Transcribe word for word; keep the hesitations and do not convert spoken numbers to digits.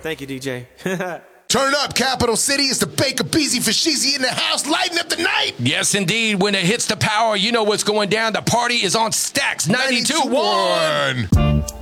Thank you, D J. Turn up, Capital City. It's the Baker Beezy for Sheezy in the house, lighting up the night. Yes, indeed. When it hits the power, you know what's going down. The party is on Stacks ninety-two point one.